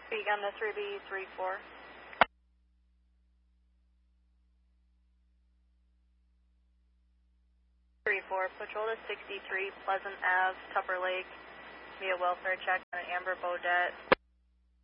Speak on the 3B34. 34, patrol to 63 Pleasant Ave, Tupper Lake, via welfare check on an Amber Bodette.